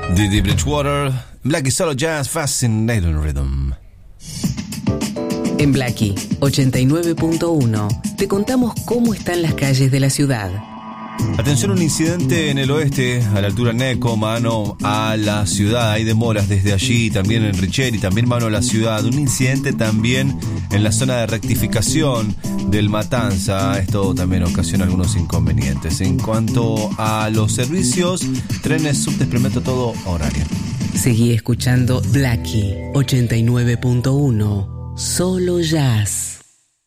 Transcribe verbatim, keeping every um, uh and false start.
Didi Bridgewater, Blackie Solo Jazz, Fascinating Rhythm. En Blackie ochenta y nueve punto uno te contamos cómo están las calles de la ciudad. Atención, un incidente en el oeste, a la altura Neco, mano a la ciudad. Hay demoras desde allí, también en Richeri, también mano a la ciudad. Un incidente también en la zona de rectificación del Matanza. Esto también ocasiona algunos inconvenientes. En cuanto a los servicios, trenes, subtes, prometo todo horario. Seguí escuchando Blackie ochenta y nueve punto uno, solo jazz.